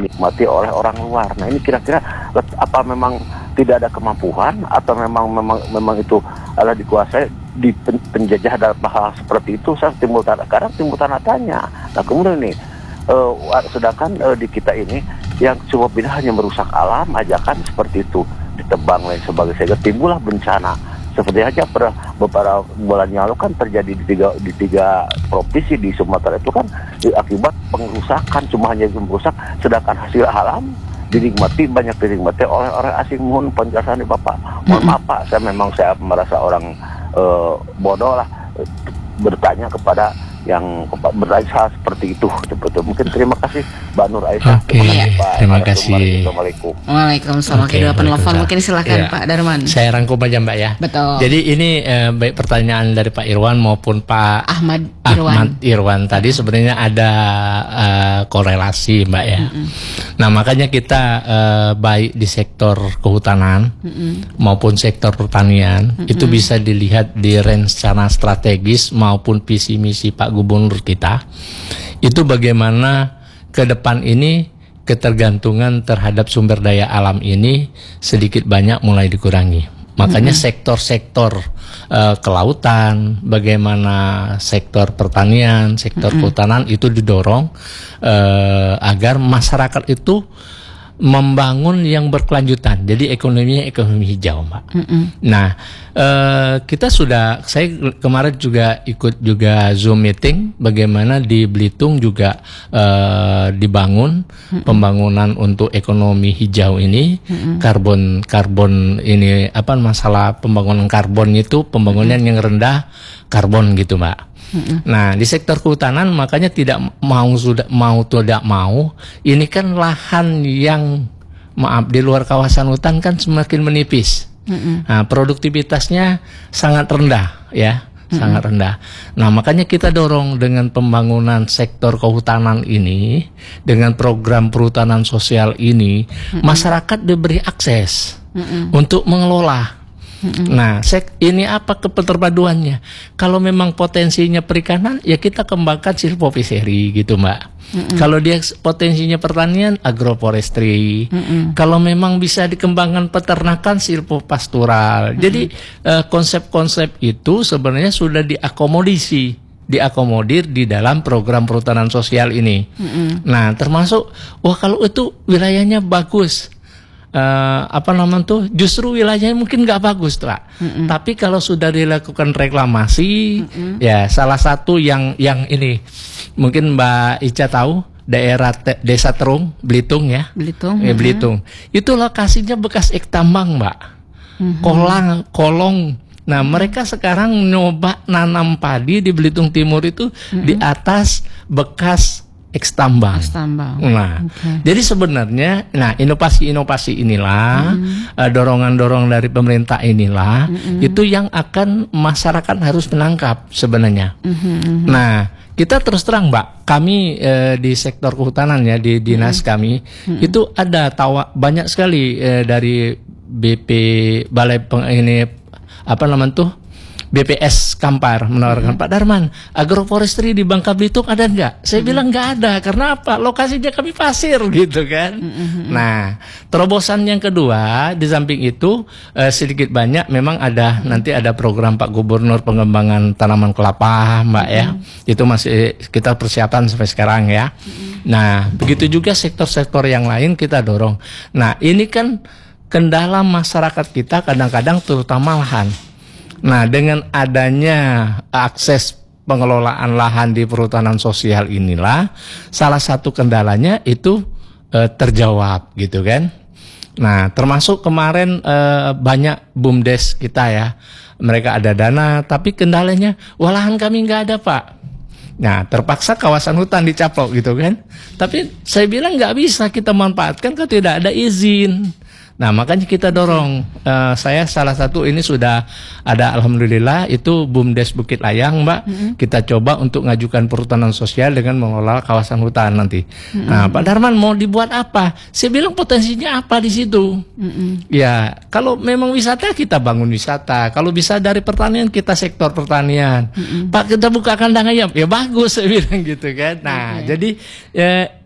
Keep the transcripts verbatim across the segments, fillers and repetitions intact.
dinikmati oleh orang luar. Nah ini kira-kira apa memang tidak ada kemampuan atau memang memang memang itu adalah dikuasai di pen, penjajah dalam hal seperti itu? Saya timbul tanda kadang timbul tanda tanya. Nah kemudian nih uh, sedangkan uh, di kita ini yang cuma bina hanya merusak alam aja kan seperti itu, ditebang lain sebagainya, sehingga timbullah bencana. Seperti aja pada beberapa bulan yang lalu kan terjadi di tiga, di tiga provinsi di Sumatera itu kan akibat pengerusakan, cuma hanya merusak, sedangkan hasil alam dinikmati, banyak dinikmati oleh orang asing. Mohon penjelasan Bapak. Mohon maaf Pak, saya memang saya merasa orang uh, bodoh lah bertanya kepada yang bertanya seperti itu. Betul. Mungkin terima kasih Mbak Nur Aisyah. Oke, terima kasih, Pak. Terima kasih. Assalamualaikum. Waalaikumsalam. Oke, dua penelpon mungkin silakan ya. Pak Darman. Saya rangkum aja Mbak ya. Betul. Jadi ini eh, baik pertanyaan dari Pak Irwan maupun Pak Ahmad Irwan. Ahmad Irwan tadi sebenarnya ada uh, korelasi Mbak ya. Mm-mm. Nah makanya kita uh, baik di sektor kehutanan Mm-mm. maupun sektor pertanian Mm-mm. itu bisa dilihat di rencana strategis maupun visi misi Pak Gubernur kita, itu bagaimana ke depan ini ketergantungan terhadap sumber daya alam ini sedikit banyak mulai dikurangi. Makanya mm-hmm. sektor-sektor uh, kelautan, bagaimana sektor pertanian, sektor mm-hmm. kehutanan itu didorong uh, agar masyarakat itu membangun yang berkelanjutan. Jadi ekonominya ekonomi hijau, Mbak. Mm-mm. Nah, eh, kita sudah, saya kemarin juga ikut juga Zoom meeting, bagaimana di Belitung juga eh, dibangun Mm-mm. pembangunan untuk ekonomi hijau ini, Mm-mm. karbon karbon ini apa masalah pembangunan karbon itu pembangunan Mm-mm. yang rendah karbon gitu, Mbak. Mm-hmm. Nah di sektor kehutanan makanya tidak mau sudah mau tidak mau ini kan lahan yang maaf di luar kawasan hutan kan semakin menipis. Mm-hmm. Nah produktivitasnya sangat rendah ya, mm-hmm. sangat rendah. Nah makanya kita dorong dengan pembangunan sektor kehutanan ini, dengan program perhutanan sosial ini, mm-hmm. masyarakat diberi akses mm-hmm. untuk mengelola. Mm-hmm. Nah, sek, ini apa keterpaduannya? Kalau memang potensinya perikanan, ya kita kembangkan silvofishery gitu, Mbak. Mm-hmm. Kalau dia potensinya pertanian, agroforestry. Mm-hmm. Kalau memang bisa dikembangkan peternakan, silvopastural. Mm-hmm. Jadi uh, konsep-konsep itu sebenarnya sudah diakomodisi. diakomodir di dalam program perhutanan sosial ini. Mm-hmm. Nah, termasuk, wah kalau itu wilayahnya bagus. Uh, apa namanya tuh justru wilayahnya mungkin nggak bagus Pak. Mm-mm. Tapi kalau sudah dilakukan reklamasi Mm-mm. ya salah satu yang yang ini mungkin Mbak Ica tahu daerah te, Desa Terung Belitung ya Belitung ya, Belitung itu lokasinya bekas ek tambang Mbak. Mm-hmm. Kolang kolong. Nah mereka sekarang nyoba nanam padi di Belitung Timur itu Mm-mm. di atas bekas eks tambang. Nah, okay. Jadi sebenarnya, nah inovasi-inovasi inilah, mm-hmm. uh, dorongan-dorong dari pemerintah inilah, mm-hmm. itu yang akan masyarakat harus menangkap sebenarnya. Mm-hmm. Nah, kita terus terang, Mbak, kami uh, di sektor kehutanan ya di dinas mm-hmm. kami mm-hmm. itu ada tawa banyak sekali uh, dari B P Balai Peng, ini apa namanya tuh? B P S Kampar menawarkan, mm-hmm. Pak Darman, agroforestry di Bangka Belitung ada nggak? Saya mm-hmm. bilang nggak ada, karena apa? Lokasinya kami pasir gitu kan. Mm-hmm. Nah, terobosan yang kedua di samping itu eh, sedikit banyak memang ada nanti ada program Pak Gubernur pengembangan tanaman kelapa, Mbak mm-hmm. ya. Itu masih kita persiapan sampai sekarang ya. Mm-hmm. Nah, begitu juga sektor-sektor yang lain kita dorong. Nah, ini kan kendala masyarakat kita kadang-kadang terutama lahan. Nah, dengan adanya akses pengelolaan lahan di perhutanan sosial inilah salah satu kendalanya itu e, terjawab gitu kan. Nah, termasuk kemarin e, banyak BUMDes kita ya, mereka ada dana, tapi kendalanya, wah lahan kami nggak ada Pak. Nah, terpaksa kawasan hutan dicaplok gitu kan. Tapi saya bilang nggak bisa kita manfaatkan kalau tidak ada izin. Nah makanya kita dorong, uh, saya salah satu ini sudah ada alhamdulillah itu BUMDes Bukit Layang Mbak, mm-hmm. kita coba untuk ngajukan perhutanan sosial dengan mengelola kawasan hutan nanti. Mm-hmm. Nah Pak Darman mau dibuat apa? Saya bilang potensinya apa di situ? Mm-hmm. Ya kalau memang wisata kita bangun wisata, kalau bisa dari pertanian kita sektor pertanian. Mm-hmm. Pak kita buka kandang ayam, ya bagus saya bilang gitu kan. Nah okay. jadi ya,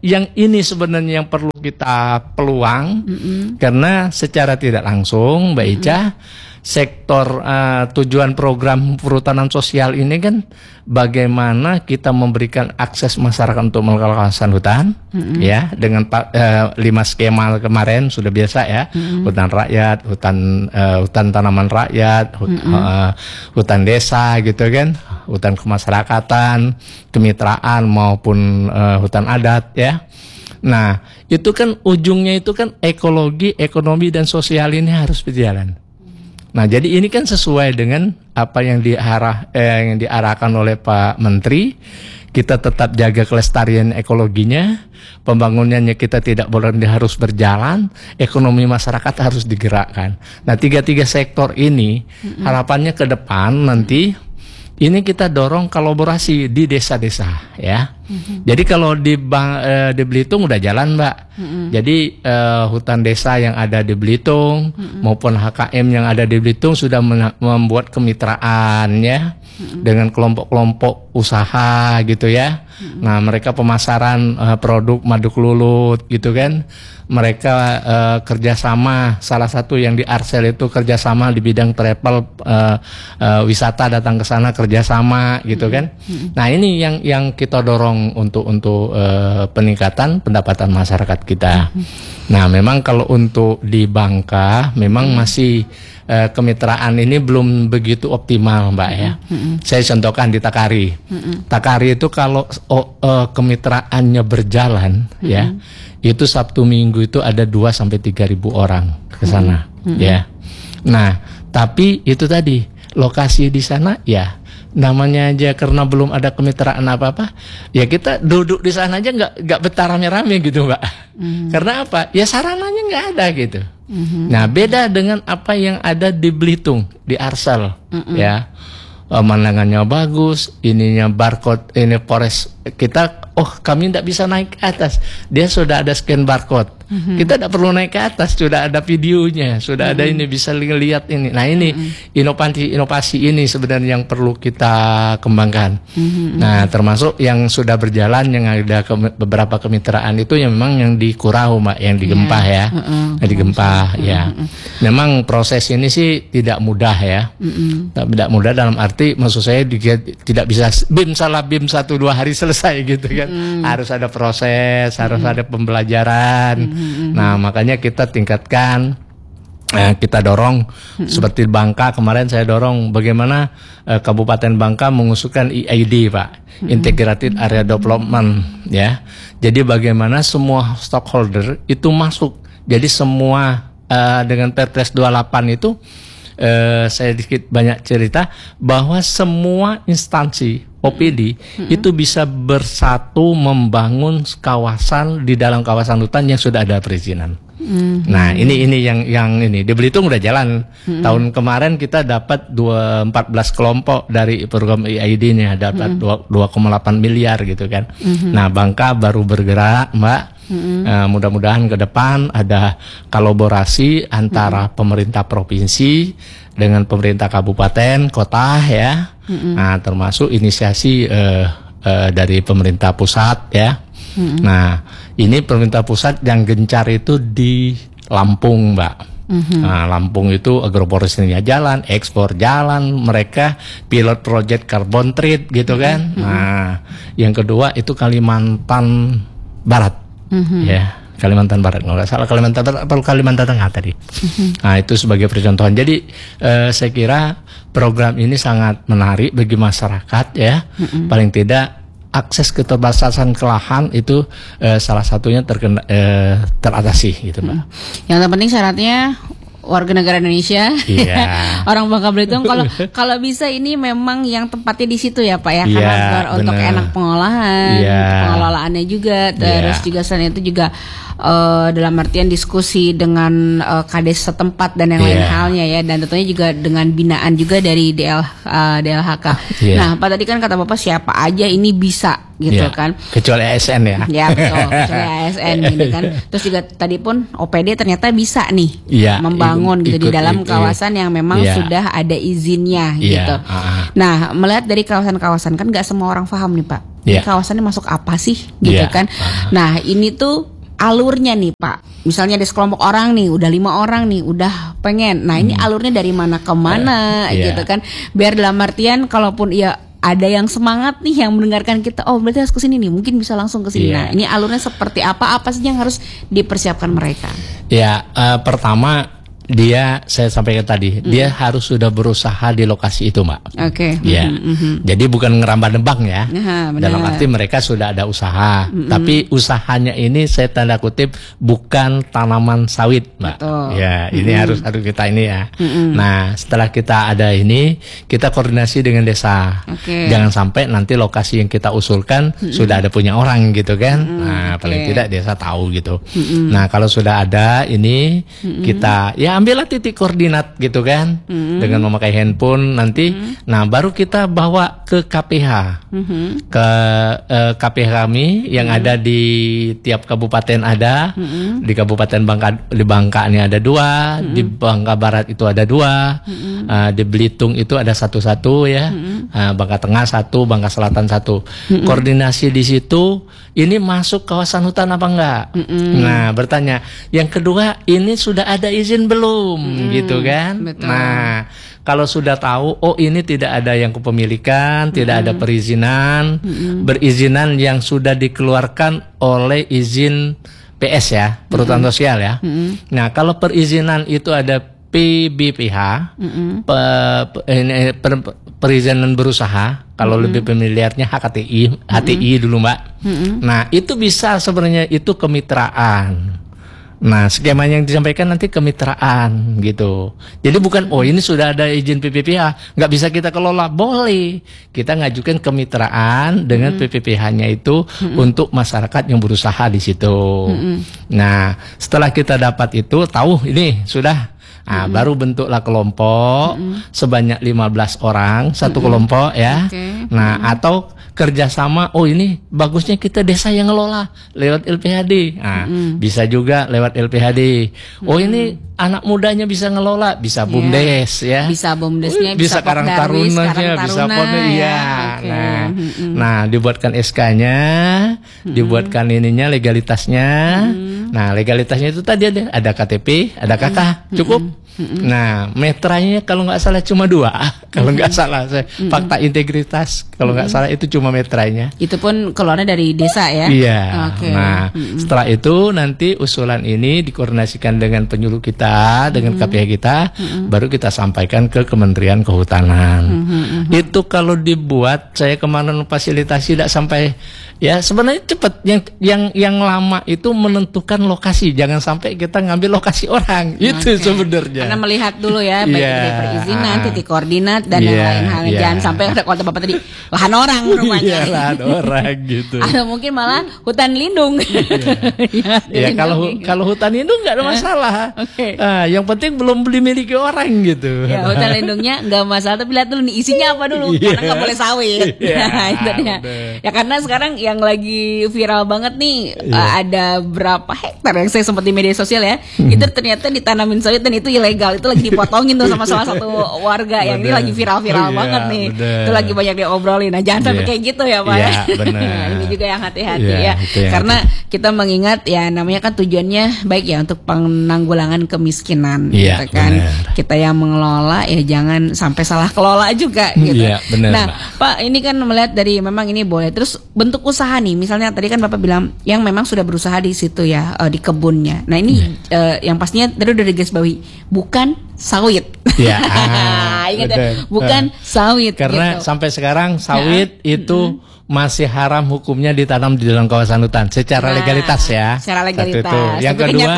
yang ini sebenarnya yang perlu kita peluang, mm-hmm. karena secara tidak langsung, Mbak Ica, mm-hmm. sektor uh, tujuan program perhutanan sosial ini kan bagaimana kita memberikan akses masyarakat untuk mengelola kawasan hutan, mm-hmm. ya, dengan uh, lima skema kemarin sudah biasa ya, mm-hmm. hutan rakyat, hutan uh, hutan tanaman rakyat, hut, mm-hmm. uh, hutan desa gitu kan, hutan kemasyarakatan, kemitraan maupun uh, hutan adat ya. Nah itu kan ujungnya itu kan ekologi, ekonomi dan sosial ini harus berjalan. Nah, jadi ini kan sesuai dengan apa yang diarah eh, yang diarahkan oleh Pak Menteri. Kita tetap jaga kelestarian ekologinya, pembangunannya kita tidak boleh harus berjalan, ekonomi masyarakat harus digerakkan. Nah, tiga-tiga sektor ini mm-hmm. harapannya ke depan nanti ini kita dorong kolaborasi di desa-desa ya. Mm-hmm. Jadi kalau di Bang, eh, di Belitung udah jalan, Mbak. Mm-hmm. Jadi eh, hutan desa yang ada di Belitung mm-hmm. maupun H K M yang ada di Belitung sudah men- membuat kemitraan ya mm-hmm. dengan kelompok-kelompok usaha gitu ya. Mm-hmm. Nah, mereka pemasaran eh, produk madu kelulut gitu kan. Mereka uh, kerjasama, salah satu yang di Arsel itu kerjasama di bidang travel uh, uh, wisata datang ke sana kerjasama gitu kan. Mm-hmm. Nah ini yang yang kita dorong untuk untuk uh, peningkatan pendapatan masyarakat kita. Mm-hmm. Nah memang kalau untuk di Bangka memang mm-hmm. masih uh, kemitraan ini belum begitu optimal Mbak ya. Mm-hmm. Saya contohkan di Takari. Mm-hmm. Takari itu kalau oh, uh, kemitraannya berjalan mm-hmm. ya. Itu Sabtu Minggu itu ada dua sampai tiga ribu orang ke sana hmm. ya. Nah, tapi itu tadi lokasi di sana ya namanya aja karena belum ada kemitraan apa-apa, ya kita duduk di sana aja nggak nggak betah rame-rame gitu, Mbak. Hmm. Karena apa? Ya sarananya nggak ada gitu. Hmm. Nah, beda dengan apa yang ada di Belitung, di Arsel hmm. ya. Pemandangannya bagus, ininya barcode, ini Polres kita, oh kami tidak bisa naik ke atas, dia sudah ada scan barcode, mm-hmm. kita tidak perlu naik ke atas, sudah ada videonya, sudah mm-hmm. ada ini bisa lihat ini. Nah ini mm-hmm. inovasi inovasi ini sebenarnya yang perlu kita kembangkan. Mm-hmm. Nah termasuk yang sudah berjalan yang ada ke, beberapa kemitraan itu yang memang yang di Kurau Mbak, yang di Gempah yeah. ya, mm-hmm. yang di Gempah mm-hmm. ya. Memang proses ini sih tidak mudah ya, mm-hmm. tidak mudah dalam arti maksud saya di, tidak bisa bim salah bim satu dua hari selesai gitu kan. Mm. Harus ada proses, harus mm. ada pembelajaran. Mm. Nah makanya kita tingkatkan, eh, kita dorong mm. seperti Bangka kemarin saya dorong bagaimana eh, Kabupaten Bangka mengusulkan E I D Pak, mm. Integrated Area Development ya. Jadi bagaimana semua stakeholder itu masuk. Jadi semua eh, dengan Perpres dua puluh delapan itu Uh, saya sedikit banyak cerita bahwa semua instansi O P D mm-hmm. itu bisa bersatu membangun kawasan di dalam kawasan hutan yang sudah ada perizinan. Mm-hmm. Nah ini ini yang yang ini di Belitung udah jalan. Mm-hmm. Tahun kemarin kita dapat dua empat belas kelompok dari program E I D-nya dapat mm-hmm. dua koma delapan miliar gitu kan. Mm-hmm. Nah Bangka baru bergerak Mbak. Mm-hmm. Uh, mudah-mudahan ke depan ada kolaborasi antara mm-hmm. pemerintah provinsi dengan pemerintah kabupaten, kota ya. Mm-hmm. Nah, termasuk inisiasi uh, uh, dari pemerintah pusat ya. Mm-hmm. Nah, ini pemerintah pusat yang gencar itu di Lampung, Mbak. Mm-hmm. Nah, Lampung itu agroforestry-nya jalan, ekspor jalan, mereka pilot project carbon trade gitu kan. Mm-hmm. Nah, yang kedua itu Kalimantan Barat. Mm-hmm. Ya, Kalimantan Barat nggak salah, Kalimantan Barat atau Kalimantan Tengah tadi. Mm-hmm. Nah itu sebagai percontohan. Jadi eh, saya kira program ini sangat menarik bagi masyarakat ya. Mm-hmm. Paling tidak akses keterbatasan ke lahan itu eh, salah satunya terkena, eh, teratasi gitu, Mbak. Mm-hmm. Yang terpenting syaratnya warga negara Indonesia, yeah. orang Bangka Belitung. Kalau kalau bisa ini memang yang tempatnya di situ ya Pak ya, karena yeah, untuk enak pengolahan, yeah. pengelolaannya juga, terus yeah. juga selain itu juga uh, dalam artian diskusi dengan uh, kades setempat dan yang yeah. lain halnya ya, dan tentunya juga dengan binaan juga dari D L, uh, D L H K. Yeah. Nah Pak tadi kan kata Bapak siapa aja ini bisa gitu yeah. kan, kecuali A S N ya. Ya betul, kecuali A S N ini kan. Terus juga tadi pun O P D ternyata bisa nih yeah. membangun gitu ikut, di dalam ikut, kawasan yang memang yeah. sudah ada izinnya yeah. gitu. Uh-huh. Nah melihat dari kawasan-kawasan kan nggak semua orang paham nih Pak. yeah. Yeah. kawasannya masuk apa sih gitu yeah. kan. Uh. Nah ini tuh alurnya nih Pak, misalnya ada sekelompok orang nih, udah lima orang nih, udah pengen. Nah ini hmm. alurnya dari mana ke mana uh, yeah. gitu kan. Biar dalam artian kalaupun ya ada yang semangat nih yang mendengarkan kita, oh berarti harus kesini nih, mungkin bisa langsung kesini. Yeah. Nah ini alurnya seperti apa, apa saja yang harus dipersiapkan mereka? Ya uh, pertama dia saya sampaikan tadi, mm. dia harus sudah berusaha di lokasi itu, Mbak. Oke. Okay. Ya. Mm-hmm. Jadi bukan ngerambah nebang ya. Aha, dalam arti mereka sudah ada usaha, mm-hmm. tapi usahanya ini saya tanda kutip bukan tanaman sawit, Mbak. Betul. Ya, ini mm-hmm. harus harus kita ini ya. Mm-hmm. Nah, setelah kita ada ini, kita koordinasi dengan desa. Okay. Jangan sampai nanti lokasi yang kita usulkan mm-hmm. sudah ada punya orang gitu kan. Mm-hmm. Nah, okay. paling tidak desa tahu gitu. Mm-hmm. Nah, kalau sudah ada ini mm-hmm. kita ya ambillah titik koordinat gitu kan, mm-hmm. dengan memakai handphone nanti, mm-hmm. nah baru kita bawa ke K P H, mm-hmm. ke uh, K P H kami yang mm-hmm. ada di tiap kabupaten ada, mm-hmm. di Kabupaten Bangka di Bangka ini ada dua, mm-hmm. di Bangka Barat itu ada dua, mm-hmm. uh, di Belitung itu ada satu-satu ya, mm-hmm. uh, Bangka Tengah satu, Bangka Selatan satu, mm-hmm. koordinasi di situ. Ini masuk kawasan hutan apa enggak? Mm-mm. Nah, bertanya. Yang kedua, ini sudah ada izin belum? Mm-mm. Gitu kan? Betul. Nah, kalau sudah tahu, oh ini tidak ada yang kepemilikan, mm-mm. tidak ada perizinan, mm-mm. berizinan yang sudah dikeluarkan oleh izin P S ya, perhutanan mm-mm. sosial ya. Mm-mm. Nah, kalau perizinan itu ada P B P H, mm-hmm. pe, pe, ini, per, perizinan berusaha, kalau mm-hmm. lebih familiarnya H K T I, H T I mm-hmm. dulu Mbak. Mm-hmm. Nah itu bisa sebenarnya itu kemitraan. Nah skemanya yang disampaikan nanti kemitraan gitu. Jadi bukan oh ini sudah ada izin P P P H, nggak bisa kita kelola, boleh. Kita ngajukan kemitraan dengan mm-hmm. P P P H-nya itu mm-hmm. untuk masyarakat yang berusaha di situ. Mm-hmm. Nah setelah kita dapat itu tahu ini sudah. Nah, mm-hmm. baru bentuklah kelompok mm-hmm. sebanyak lima belas orang satu mm-hmm. kelompok ya. Okay. Nah, mm-hmm. atau kerjasama. Oh ini bagusnya kita desa yang ngelola lewat L P H D. Nah, mm-hmm. bisa juga lewat L P H D. Oh mm-hmm. ini anak mudanya bisa ngelola, bisa bumdes yeah. ya. Bisa bumdesnya, bisa, bisa karang tarunanya, bisa pone iya. Okay. Nah, mm-hmm. nah dibuatkan S K-nya, mm-hmm. dibuatkan ininya legalitasnya. Mm-hmm. Nah, legalitasnya itu tadi ada ada K T P, ada K K, mm-hmm. cukup. Mm-hmm. Nah, metranya kalau nggak salah cuma dua. Kalau nggak salah, saya, mm-hmm. fakta integritas kalau nggak mm-hmm. salah itu cuma metranya. Itu pun keluarnya dari desa ya. Iya. Okay. Nah, mm-hmm. setelah itu nanti usulan ini dikoordinasikan dengan penyuluh kita, dengan mm-hmm. K P H kita, mm-hmm. baru kita sampaikan ke Kementerian Kehutanan. Mm-hmm. Itu kalau dibuat, saya kemarin fasilitasi tidak sampai. Ya sebenarnya cepat. Yang yang yang lama itu menentukan lokasi. Jangan sampai kita ngambil lokasi orang. Itu okay. sebenarnya. Karena melihat dulu ya, baik yeah. dari perizinan, titik koordinat dan yeah. yang lain halnya. Yeah. Jangan sampai ada kata Bapak tadi lahan orang rumahnya. Iya, lahan orang gitu. Ada mungkin malah hutan lindung. ya, ya kalau kalau hutan lindung nggak ada masalah. Okay. Nah, yang penting belum dimiliki orang gitu. Ya, hutan lindungnya nggak masalah, tapi lihat dulu nih isinya apa dulu. Yeah. Karena nggak boleh sawit. Yeah. Nah, itu dia. Ya karena sekarang yang lagi viral banget nih, yeah. uh, ada berapa hektar yang saya sempat di media sosial ya, hmm. itu ternyata ditanamin sawit dan itu ilegal, itu lagi dipotongin tuh sama salah satu warga yang ini lagi viral-viral yeah, banget nih, bener. Itu lagi banyak diobrolin. Nah jangan sampai yeah. kayak gitu ya Pak. Yeah, benar. Ini juga yang hati-hati yeah, ya, karena hati. Kita mengingat ya namanya kan tujuannya baik ya untuk penanggulangan kemiskinan, yeah, gitu kan. Bener. Kita yang mengelola ya jangan sampai salah kelola juga gitu. Yeah, bener, nah Pak ini kan melihat dari memang ini boleh terus bentuk usaha nih, misalnya tadi kan Bapak bilang yang memang sudah berusaha di situ ya, uh, di kebunnya. Nah ini yeah. uh, yang pastinya tadi udah digarisbawahi bukan sawit. Ya, ah, ingat ya, bukan uh, sawit. Karena gitu. Sampai sekarang sawit nah, itu mm-hmm. masih haram hukumnya ditanam di dalam kawasan hutan secara nah, legalitas ya. Secara legalitas. Itu. Yang tapi kedua,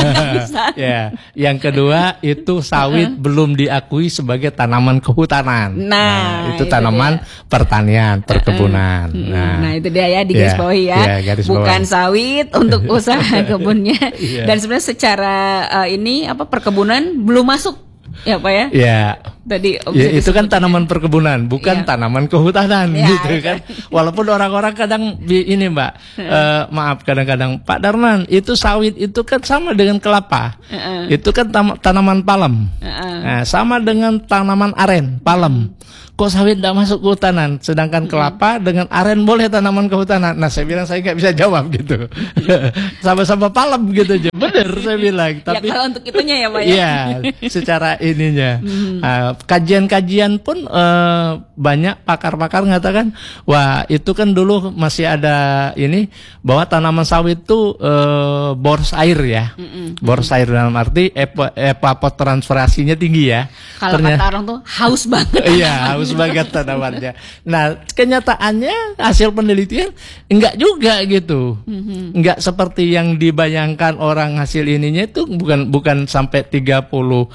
ya, yang kedua itu sawit uh-huh. belum diakui sebagai tanaman kehutanan. Nah, nah itu, itu tanaman dia. Pertanian, perkebunan. Uh-huh. Nah, nah itu dia ya digarisbawahi ya. ya, ya bukan sawit untuk usaha kebunnya. Yeah. Dan sebenarnya secara uh, ini apa perkebunan belum masuk. Ya Pak ya? Ya. Tadi ya, itu kan tanaman perkebunan, bukan ya. Tanaman kehutanan ya, gitu kan. Walaupun orang-orang kadang ini Mbak, uh, maaf kadang-kadang Pak Darman, itu sawit itu kan sama dengan kelapa. Uh-uh. Itu kan tam- tanaman palem. Uh-uh. Nah, sama dengan tanaman aren, palem. kok sawit tidak masuk kehutanan, sedangkan kelapa dengan aren boleh tanaman kehutanan. Nah saya bilang saya nggak bisa jawab gitu, sama-sama palem gitu aja. Bener saya bilang. Tapi ya kalau untuk itunya ya Pak ya. Iya, secara ininya. uh, kajian-kajian pun uh, banyak pakar-pakar mengatakan, wah itu kan dulu masih ada ini bahwa tanaman sawit itu uh, boros air ya, mm-mm. boros air dalam arti ep- evapotranspirasinya tinggi ya. Kalau kata orang tuh haus banget. Iya, haus banget tanamannya. Nah kenyataannya hasil penelitian enggak juga gitu, mm-hmm. enggak seperti yang dibayangkan orang. Hasil ininya itu bukan bukan sampai tiga puluh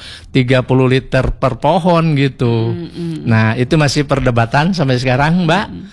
liter per pohon gitu. Mm-hmm. Nah itu masih perdebatan sampai sekarang Mbak. Mm-hmm.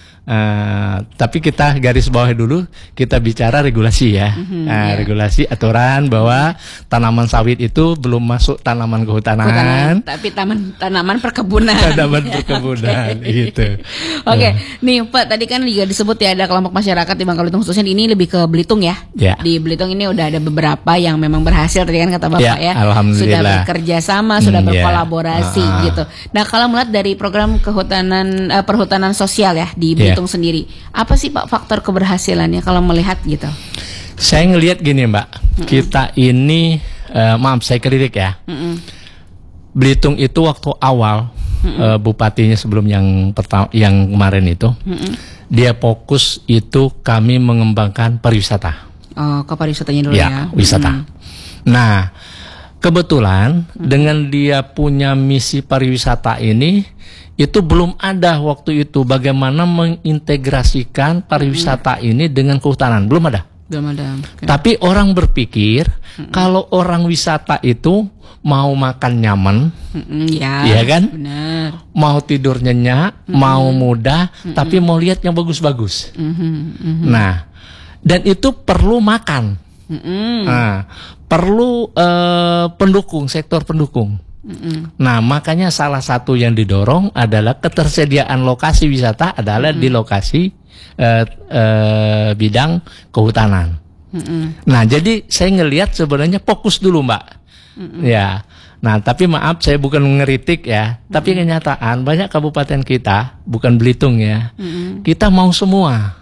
Uh, tapi kita garis bawah dulu, kita bicara regulasi ya, mm-hmm, uh, yeah. regulasi aturan bahwa tanaman sawit itu belum masuk tanaman kehutanan, Kehutanan, tapi taman tanaman perkebunan. Tanaman perkebunan gitu. Oke, okay. uh. nih Pak, tadi kan juga disebut ya ada kelompok masyarakat di Bangka Belitung, khususnya ini lebih ke Belitung ya. Yeah. Di Belitung ini udah ada beberapa yang memang berhasil tadi kan kata Bapak yeah, ya. Alhamdulillah. Sudah bekerja sama, sudah hmm, berkolaborasi yeah. uh-huh. gitu. Nah kalau melihat dari program kehutanan uh, perhutanan sosial ya di Belitung yeah. sendiri, apa sih Pak faktor keberhasilannya kalau melihat gitu? Saya ngelihat gini Mbak, mm-mm. kita ini uh, maaf saya kritik ya. Mm-mm. Belitung itu waktu awal uh, bupatinya sebelum yang pertama yang kemarin itu, mm-mm. dia fokus itu kami mengembangkan pariwisata. Oh, ke pariwisatanya dulu ya. Ya, wisata. Mm-hmm. Nah, kebetulan mm-hmm. dengan dia punya misi pariwisata ini, itu belum ada waktu itu bagaimana mengintegrasikan pariwisata hmm. ini dengan kehutanan, belum ada. Belum ada. Okay. Tapi orang berpikir hmm. kalau orang wisata itu mau makan nyaman, hmm, ya, iya kan? Benar. Mau tidur nyenyak, hmm. mau mudah, hmm. tapi mau lihat yang bagus-bagus. Hmm. Hmm. Nah, dan itu perlu makan. Hmm. Nah, perlu uh, pendukung, sektor pendukung. Mm-mm. Nah makanya salah satu yang didorong adalah ketersediaan lokasi wisata adalah Mm-mm. di lokasi uh, uh, bidang kehutanan. Mm-mm. Nah jadi saya ngelihat sebenarnya fokus dulu Mbak. Mm-mm. Ya. Nah tapi maaf saya bukan ngeritik ya, Mm-mm. tapi kenyataan banyak kabupaten kita bukan Belitung ya, Mm-mm. kita mau semua.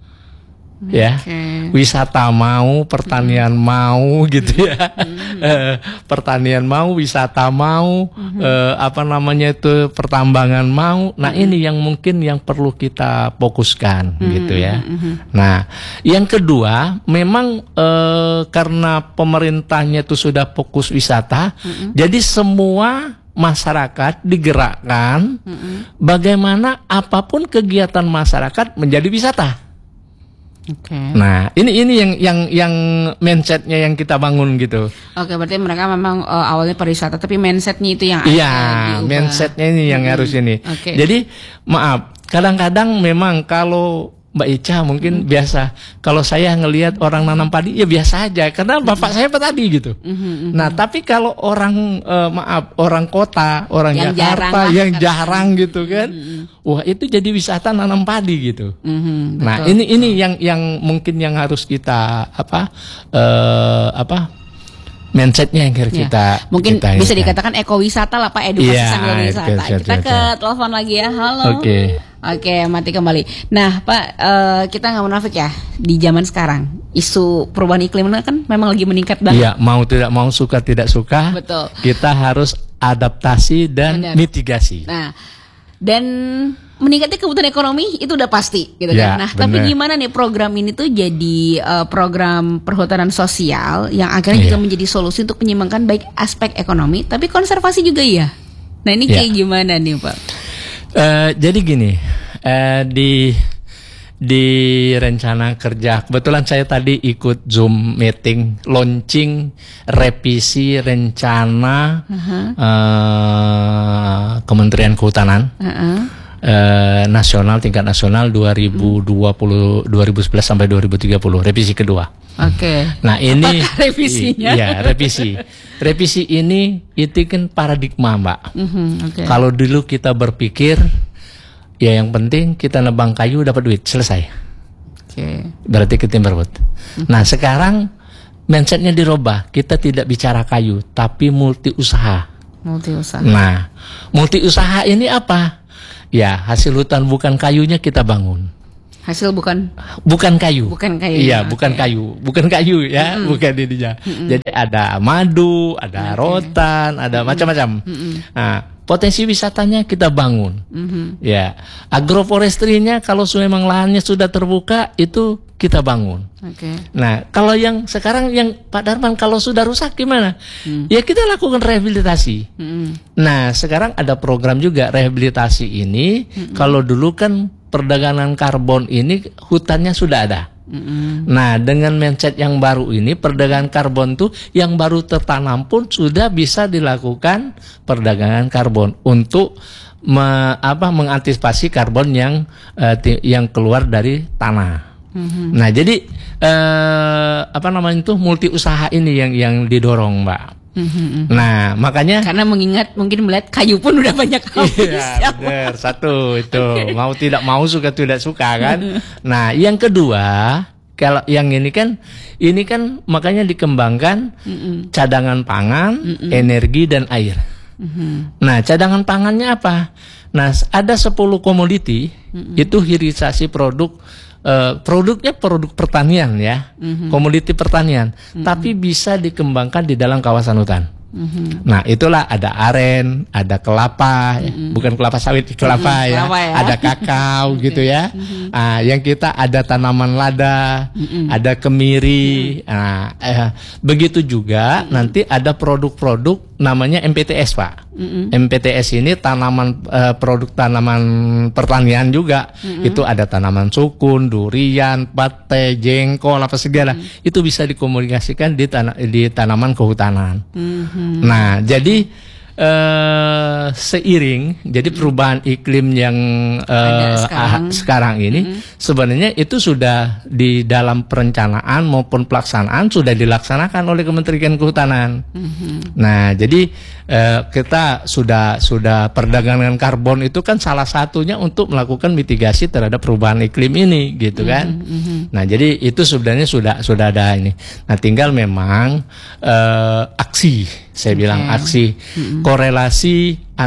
Ya, okay. wisata mau, pertanian mm-hmm. mau gitu ya, mm-hmm. eh, pertanian mau, wisata mau, mm-hmm. eh, apa namanya itu pertambangan mau. Nah mm-hmm. ini yang mungkin yang perlu kita fokuskan mm-hmm. gitu ya. Mm-hmm. Nah, yang kedua, memang eh, karena pemerintahnya itu sudah fokus wisata, mm-hmm. jadi semua masyarakat digerakkan, mm-hmm. bagaimana apapun kegiatan masyarakat menjadi wisata. Okay. Nah, ini ini yang yang yang mindsetnya yang kita bangun gitu. Oke, berarti mereka memang uh, awalnya pariwisata, tapi mindsetnya itu yang iya, mindsetnya ini yang hmm. harus ini. Okay. Jadi maaf, kadang-kadang memang kalau Mbak Ica mungkin mm-hmm. biasa. Kalau saya ngelihat orang nanam padi ya biasa aja, karena bapak mm-hmm. saya petani gitu. Mm-hmm. Nah tapi kalau orang uh, maaf orang kota, orang yang Jakarta jarang yang kan. jarang gitu kan, mm-hmm. wah itu jadi wisata nanam padi gitu. Mm-hmm, nah ini ini yang yang mungkin yang harus kita apa uh, apa mindsetnya yang harus ya. kita mungkin kita bisa dikatakan ekowisata lah Pak, edukasi ya, sambil wisata. Kita, kita ke telepon lagi ya, halo. Oke. Okay. Oke, mati kembali. Nah, Pak, uh, kita nggak munafik ya di zaman sekarang. Isu perubahan iklim kan memang lagi meningkat banget. Iya, mau tidak mau, suka tidak suka. Betul. Kita harus adaptasi dan Benar. mitigasi. Nah, dan meningkatnya kebutuhan ekonomi itu udah pasti, gitu ya, kan. Nah, bener. Tapi gimana nih program ini tuh jadi uh, program perhutanan sosial yang akhirnya yeah. juga menjadi solusi untuk menyeimbangkan baik aspek ekonomi, tapi konservasi juga ya. Nah, ini kayak yeah. gimana nih, Pak? Uh, jadi gini, uh, di di rencana kerja, kebetulan saya tadi ikut Zoom meeting launching revisi rencana uh-huh. uh, Kementerian Kehutanan uh-huh. uh, nasional tingkat nasional dua ribu dua puluh dua ribu sebelas sampai dua ribu tiga puluh, revisi kedua. Oke. Okay. Nah ini apakah revisinya? Iya revisi. Revisi ini itu kan paradigma Mbak. Mm-hmm, okay. Kalau dulu kita berpikir ya yang penting kita nebang kayu dapat duit, selesai. Okay. Berarti kita timberwood. Mm-hmm. Nah sekarang mindsetnya dirubah. Kita tidak bicara kayu, tapi multi usaha. Multi usaha. Nah multi usaha ini apa? Ya, hasil hutan bukan kayunya kita bangun. Hasil bukan bukan kayu. Bukan kayu. Iya, okay. bukan kayu. Bukan kayu ya, mm-hmm. bukan ininya. Mm-hmm. Jadi ada madu, ada okay. rotan, ada mm-hmm. macam-macam. Mm-hmm. Nah, potensi wisatanya kita bangun. Mm-hmm. Ya. Agroforestry-nya kalau memang lahannya sudah terbuka itu kita bangun. Okay. Nah, kalau yang sekarang yang Pak Darman kalau sudah rusak gimana? Mm. Ya kita lakukan rehabilitasi. Mm. Nah, sekarang ada program juga rehabilitasi ini. Mm-hmm. Kalau dulu kan perdagangan karbon ini hutannya sudah ada. Mm-hmm. Nah, dengan mindset yang baru ini perdagangan karbon tuh yang baru tertanam pun sudah bisa dilakukan perdagangan karbon untuk me, apa mengantisipasi karbon yang uh, ti, yang keluar dari tanah. Mm-hmm. Nah, jadi uh, apa namanya itu multi usaha ini yang yang didorong, Mbak. Mm-hmm. Nah, makanya karena mengingat mungkin melihat kayu pun udah banyak habis. Iya, benar. Satu itu okay. Mau tidak mau suka tidak suka kan. Nah, yang kedua kalau yang ini kan ini kan makanya dikembangkan mm-mm. cadangan pangan, mm-mm. energi dan air. Mm-hmm. Nah, cadangan pangannya apa? Nah, ada sepuluh komoditi mm-mm. itu hilirisasi produk. Uh, produknya produk pertanian ya, mm-hmm. komoditi pertanian, mm-hmm. tapi bisa dikembangkan di dalam kawasan hutan. Mm-hmm. Nah, itulah ada aren, ada kelapa, mm-hmm. ya. Bukan kelapa sawit, kelapa, mm-hmm. ya. kelapa ya, ada kakao okay. gitu ya. Mm-hmm. Nah, yang kita ada tanaman lada, mm-hmm. ada kemiri. Mm-hmm. Nah, eh, begitu juga mm-hmm. nanti ada produk-produk namanya M P T S, Pak. Mm-hmm. M P T S ini tanaman eh, produk tanaman pertanian juga. Mm-hmm. Itu ada tanaman sukun, durian, pate, jengkol apa segala. Mm-hmm. Itu bisa dikomunikasikan di tanah di tanaman kehutanan. Mm-hmm. Nah, jadi eh, seiring jadi perubahan iklim yang eh, sekarang. Ah, sekarang ini mm-hmm. sebenarnya itu sudah di dalam perencanaan maupun pelaksanaan sudah dilaksanakan oleh Kementerian Kehutanan. Mm-hmm. Nah, jadi eh, kita sudah sudah perdagangan karbon itu kan salah satunya untuk melakukan mitigasi terhadap perubahan iklim ini, gitu kan. Mm-hmm. Nah, jadi itu sebenarnya sudah sudah ada ini. Nah, tinggal memang eh, aksi, saya okay. bilang aksi, mm-hmm. korelasi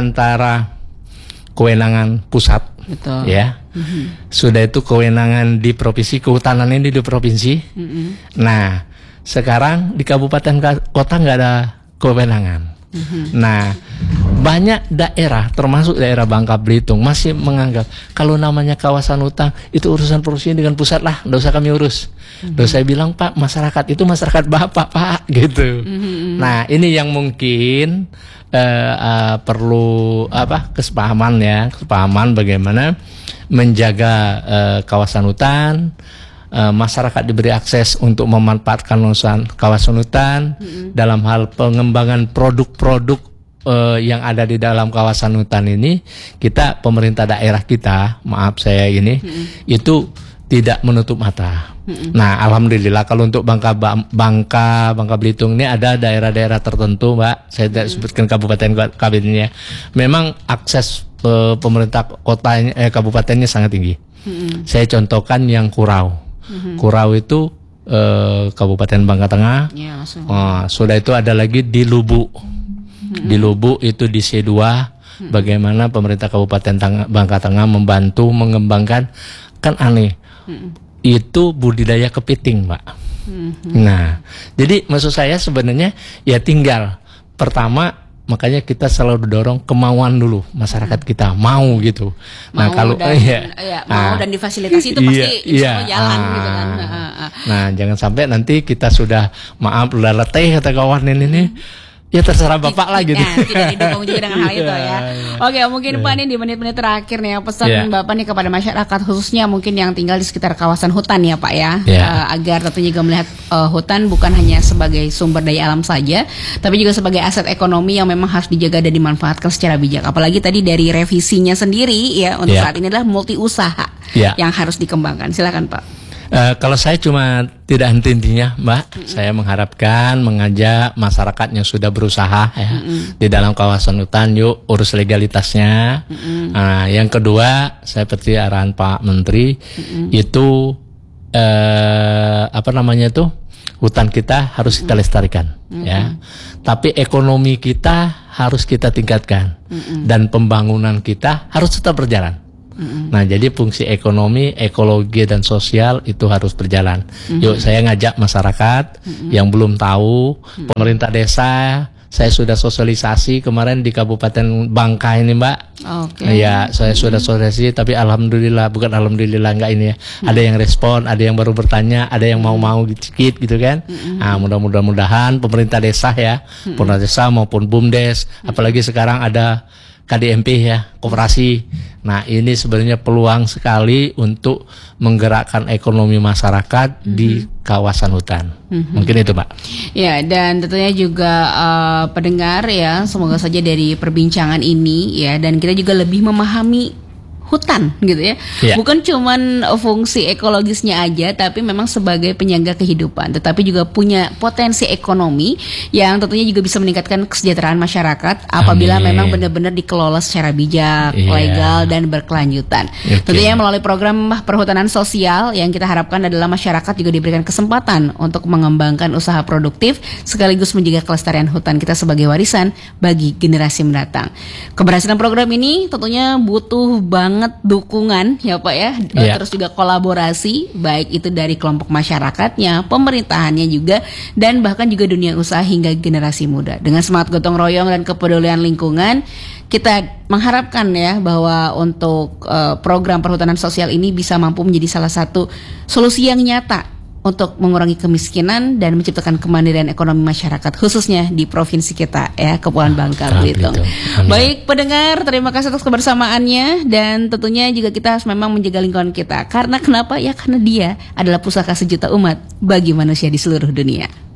antara kewenangan pusat, betul. Ya, mm-hmm. sudah itu kewenangan di provinsi, kehutanan ini di provinsi. Mm-hmm. Nah, sekarang di kabupaten kota nggak ada kewenangan. Mm-hmm. Nah, banyak daerah termasuk daerah Bangka Belitung masih menganggap kalau namanya kawasan hutan itu urusan provinsi dengan pusat lah, nggak usah kami urus. Mm-hmm. Terus saya bilang, Pak, masyarakat itu masyarakat Bapak, Pak, gitu. Mm-hmm. Nah, ini yang mungkin uh, uh, perlu apa kesepahaman ya, kesepahaman bagaimana menjaga uh, kawasan hutan. Uh, masyarakat diberi akses untuk memanfaatkan kawasan hutan mm-hmm. dalam hal pengembangan produk-produk uh, yang ada di dalam kawasan hutan ini. Kita pemerintah daerah kita, maaf saya ini, mm-hmm. itu tidak menutup mata. Mm-hmm. Nah, alhamdulillah kalau untuk Bangka Bangka Bangka Belitung ini ada daerah-daerah tertentu, Mbak. Saya tidak mm-hmm. sebutkan kabupaten kabinetnya. Memang akses uh, pemerintah kotanya eh, kabupatennya sangat tinggi. Mm-hmm. Saya contohkan yang Kurau. Mm-hmm. Kurau itu eh, Kabupaten Bangka Tengah. Ya, oh, sudah itu ada lagi di Lubuk. Mm-hmm. Di Lubuk itu di C dua. Mm-hmm. Bagaimana pemerintah Kabupaten Tengah, Bangka Tengah membantu mengembangkan, kan aneh. Mm-hmm. Itu budidaya kepiting, Mbak. Mm-hmm. Nah, jadi maksud saya sebenarnya ya tinggal pertama. Makanya kita selalu dorong kemauan dulu masyarakat kita mau gitu. Mau nah kalau dan, iya, ya, mau nah, dan difasilitasi itu pasti iya, iya, jalan ah, gitu kan. Nah, jangan sampai nanti kita sudah maaf udah letih kata kawan ini nih. Ya terserah Bapak lah gitu. Ya, tidak didukung juga dengan hal itu ya. ya. Oke, mungkin Pak nih di menit-menit terakhir nih pesan ya. Bapak nih kepada masyarakat khususnya mungkin yang tinggal di sekitar kawasan hutan ya Pak ya, ya. Uh, agar tentunya juga melihat uh, hutan bukan hanya sebagai sumber daya alam saja, tapi juga sebagai aset ekonomi yang memang harus dijaga dan dimanfaatkan secara bijak. Apalagi tadi dari revisinya sendiri ya untuk ya. Saat ini adalah multi usaha ya. Yang harus dikembangkan. Silakan Pak. Uh, kalau saya cuma tidak henti-hentinya, Mbak, mm-hmm. saya mengharapkan mengajak masyarakat yang sudah berusaha ya mm-hmm. di dalam kawasan hutan, yuk urus legalitasnya. Mm-hmm. Nah, yang kedua, saya seperti arahan Pak Menteri mm-hmm. itu uh, apa namanya tuh hutan kita harus kita lestarikan, mm-hmm. ya. Tapi ekonomi kita harus kita tingkatkan, mm-hmm. dan pembangunan kita harus tetap berjalan. Mm-hmm. Nah, jadi fungsi ekonomi, ekologi dan sosial itu harus berjalan. Mm-hmm. Yuk, saya ngajak masyarakat mm-hmm. yang belum tahu, mm-hmm. pemerintah desa. Saya sudah sosialisasi kemarin di Kabupaten Bangka ini, Mbak. Oke. Ya, saya hmm. sudah sosialisasi, tapi alhamdulillah, bukan alhamdulillah enggak ini ya. Hmm. Ada yang respon, ada yang baru bertanya, ada yang mau-mau dikit gitu kan. Hmm. Nah, mudah-mudahan pemerintah desa ya, hmm. pemerintah desa maupun BUMDes, hmm. apalagi sekarang ada K D M P ya, koperasi. Nah, ini sebenarnya peluang sekali untuk menggerakkan ekonomi masyarakat mm-hmm. di kawasan hutan. Mm-hmm. Mungkin itu, Pak. Ya, dan tentunya juga uh, pendengar ya, semoga saja dari perbincangan ini ya, dan kita juga lebih memahami hutan gitu ya, yeah. bukan cuman fungsi ekologisnya aja, tapi memang sebagai penyangga kehidupan, tetapi juga punya potensi ekonomi yang tentunya juga bisa meningkatkan kesejahteraan masyarakat apabila Amin. memang benar-benar dikelola secara bijak, yeah. legal dan berkelanjutan. Okay. Tentunya melalui program perhutanan sosial yang kita harapkan adalah masyarakat juga diberikan kesempatan untuk mengembangkan usaha produktif sekaligus menjaga kelestarian hutan kita sebagai warisan bagi generasi mendatang. Keberhasilan program ini tentunya butuh banget dukungan ya Pak ya, yeah. terus juga kolaborasi baik itu dari kelompok masyarakatnya, pemerintahannya juga, dan bahkan juga dunia usaha hingga generasi muda. Dengan semangat gotong royong dan kepedulian lingkungan, kita mengharapkan ya bahwa untuk uh, program perhutanan sosial ini bisa mampu menjadi salah satu solusi yang nyata untuk mengurangi kemiskinan dan menciptakan kemandirian ekonomi masyarakat khususnya di provinsi kita ya, Kepulauan Bangka Belitung. Baik pendengar, terima kasih atas kebersamaannya, dan tentunya juga kita harus memang menjaga lingkungan kita. Karena kenapa? Ya karena dia adalah pusaka sejuta umat bagi manusia di seluruh dunia.